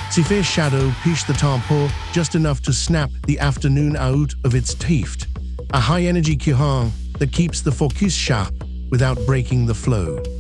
Sifir shadow push the tempo just enough to snap the afternoon out of its teeth. A high-energy Kuhan that keeps the focus sharp without breaking the flow.